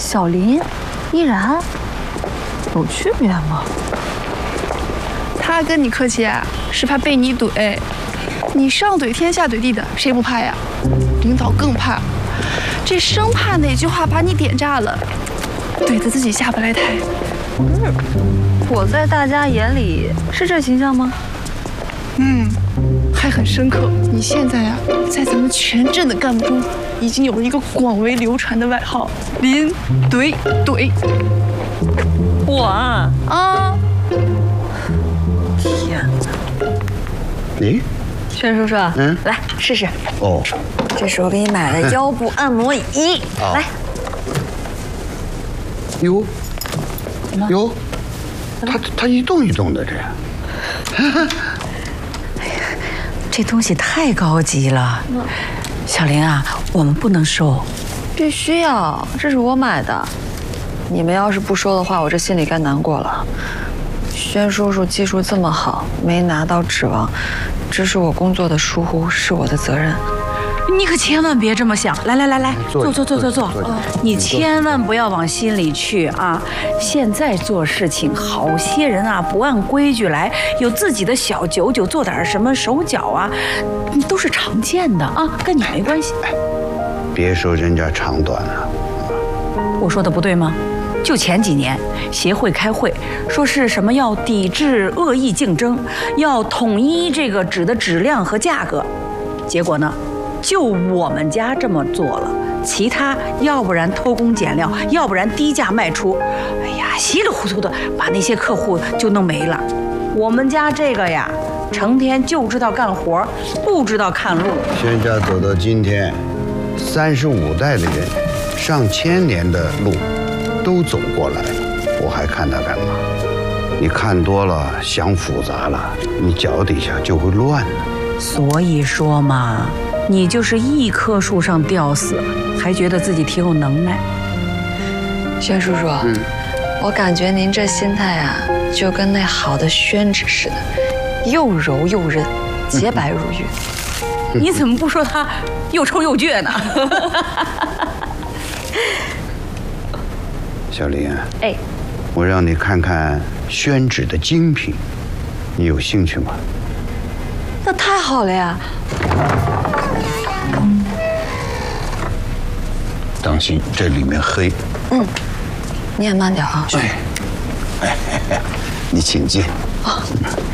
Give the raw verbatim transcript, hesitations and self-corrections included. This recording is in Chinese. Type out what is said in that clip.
小林，依然，有区别吗？ 他跟你客气啊，是怕被你怼。你上怼天下怼地的，谁不怕呀？领导更怕，这生怕哪句话把你点炸了，怼得自己下不来台。 嗯，我在大家眼里是这形象吗？ 嗯，还很深刻。你现在呀、啊，在咱们全镇的干部中，已经有了一个广为流传的外号——林怼怼。 我啊啊！天哪！ 你， 轩叔叔，嗯，来试试。 哦， 这是我给你买的腰部按摩仪， 哦、 来。 哟，哟，它它一动一动的这样。 哎呀，这东西太高级了。小林啊，我们不能收。 必须要，这是我买的。你们要是不收的话，我这心里该难过了。轩叔叔技术这么好，没拿到指望，这是我工作的疏忽，是我的责任。 你可千万别这么想。来来来来，坐坐坐坐坐。你千万不要往心里去啊！现在做事情，好些人啊不按规矩来，有自己的小九九，做点什么手脚啊，都是常见的啊，跟你没关系。 哎，别说人家长短了。 我说的不对吗？就前几年，协会开会说是什么要抵制恶意竞争，要统一这个纸的质量和价格，结果呢？就我们家这么做了，其他要不然偷工减料，要不然低价卖出，哎呀，稀里糊涂的把那些客户就弄没了。我们家这个呀，成天就知道干活，不知道看路。 轩家走到今天，三十五代的人，上千年的路都走过来了，我还看他干嘛？你看多了，想复杂了，你脚底下就会乱了。 所以说嘛。你就是一棵树上吊死，还觉得自己挺有能耐。 轩叔叔，嗯，我感觉您这心态啊，就跟那好的宣纸似的，又柔又韧，洁白如玉。 你怎么不说它又臭又倔呢？ 小林， 哎， 我让你看看宣纸的精品，你有兴趣吗？ 那太好了呀！ 当心，这里面黑。 嗯，你也慢点啊。 哎，哎哎，你请进。啊。